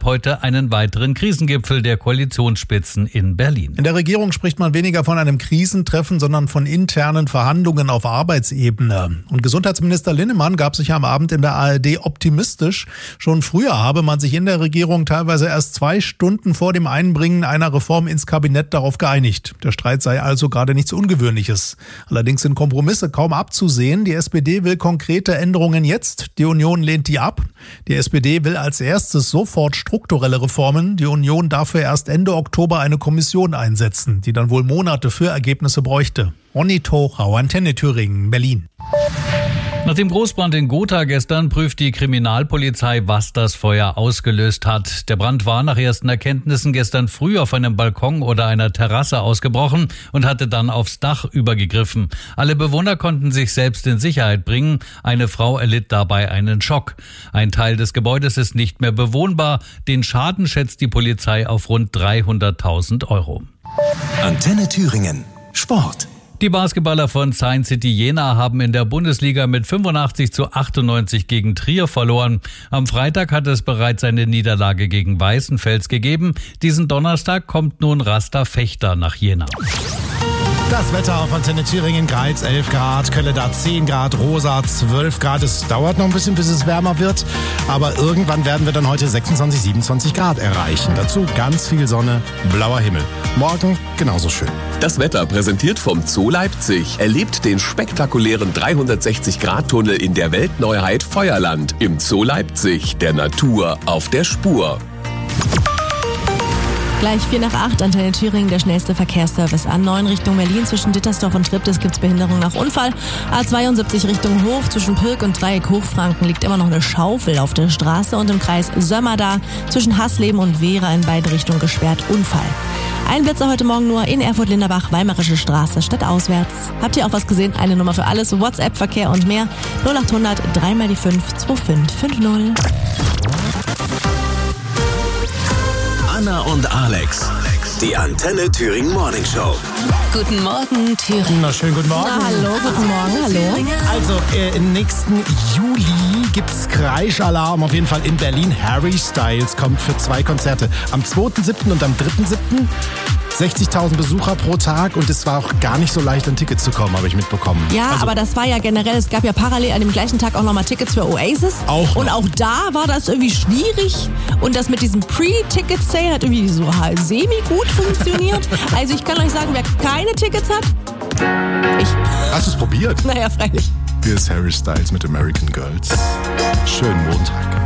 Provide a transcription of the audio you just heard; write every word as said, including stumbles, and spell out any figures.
heute einen weiteren Krisengipfel der Koalitionsspitzen in Berlin. In der Regierung spricht man weniger von einem Krisentreffen, sondern von internen Verhandlungen auf Arbeitsebene. Und Gesundheitsminister Linnemann gab sich am Abend in der A R D optimistisch. Schon früher habe man sich in der Regierung teilweise erst zwei Stunden vor dem Einbringen einer Reform ins Kabinett darauf geeinigt. Der Streit sei also gerade nichts Ungewöhnliches. Allerdings sind Kompromisse kaum abzusehen. Die S P D will konkrete Änderungen jetzt. Die Union lehnt die ab. Die S P D will als erstes sofort strukturelle Reformen. Die Union dafür erst Ende Oktober eine Kommission einsetzen, die dann wohl Monate für Ergebnisse bräuchte. Ronny Tochau, Antenne Thüringen, Berlin. Nach dem Großbrand in Gotha gestern prüft die Kriminalpolizei, was das Feuer ausgelöst hat. Der Brand war nach ersten Erkenntnissen gestern früh auf einem Balkon oder einer Terrasse ausgebrochen und hatte dann aufs Dach übergegriffen. Alle Bewohner konnten sich selbst in Sicherheit bringen. Eine Frau erlitt dabei einen Schock. Ein Teil des Gebäudes ist nicht mehr bewohnbar. Den Schaden schätzt die Polizei auf rund dreihunderttausend Euro. Antenne Thüringen. Sport. Die Basketballer von Science City Jena haben in der Bundesliga mit fünfundachtzig zu achtundneunzig gegen Trier verloren. Am Freitag hat es bereits eine Niederlage gegen Weißenfels gegeben. Diesen Donnerstag kommt nun Rasta Fechter nach Jena. Das Wetter auf Antenne Thüringen, Greiz elf Grad, Kölleda zehn Grad, Rosa zwölf Grad. Es dauert noch ein bisschen, bis es wärmer wird, aber irgendwann werden wir dann heute sechsundzwanzig, siebenundzwanzig Grad erreichen. Dazu ganz viel Sonne, blauer Himmel. Morgen genauso schön. Das Wetter präsentiert vom Zoo Leipzig. Erlebt den spektakulären dreihundertsechzig Grad Tunnel in der Weltneuheit Feuerland im Zoo Leipzig, der Natur auf der Spur. Gleich vier nach acht, Antenne Thüringen, der schnellste Verkehrsservice. A neun Richtung Berlin zwischen Dittersdorf und Triptis gibt's Behinderung nach Unfall. A zweiundsiebzig Richtung Hof zwischen Pirk und Dreieck Hochfranken liegt immer noch eine Schaufel auf der Straße und im Kreis Sömmerda zwischen Hassleben und Wehra in beide Richtungen gesperrt. Unfall. Einblitzer heute Morgen nur in Erfurt-Linderbach, Weimarische Straße, stadtauswärts. Habt ihr auch was gesehen? Eine Nummer für alles, WhatsApp-Verkehr und mehr. null achthundert drei mal die fünf zwei fünf fünf null. Anna und Alex, die Antenne Thüringen Morning Show. Guten Morgen, Thüringen. Na, schönen guten Morgen. Na, hallo, guten Morgen, hallo. Also, äh, im nächsten Juli gibt's Kreischalarm auf jeden Fall in Berlin. Harry Styles kommt für zwei Konzerte. Am zweiten siebten und am dritten siebten sechzigtausend Besucher pro Tag und es war auch gar nicht so leicht, an Tickets zu kommen, habe ich mitbekommen. Ja, also, aber das war ja generell, es gab ja parallel an dem gleichen Tag auch nochmal Tickets für Oasis. Auch noch. Und auch da war das irgendwie schwierig und das mit diesem Pre-Ticket-Sale hat irgendwie so semi-gut funktioniert. Also ich kann euch sagen, wer keine Tickets hat, ich. Hast du es probiert? Naja, freilich. Hier ist Harry Styles mit American Girls. Schönen Montag.